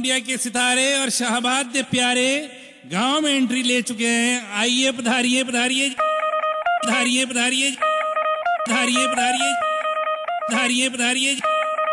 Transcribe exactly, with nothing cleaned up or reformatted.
India के सितारे और शाहबाद दे प्यारे गांव में एंट्री ले चुके हैं। आइए पधारिए पधारिए पधारिए पधारिए पधारिए पधारिए पधारिए पधारिए